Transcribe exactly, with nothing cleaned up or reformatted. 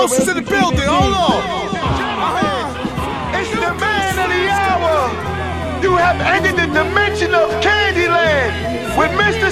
Ghost is in the building. Hold on. Uh-huh. It's the man of the hour. You have entered the dimension of Candyland with Mister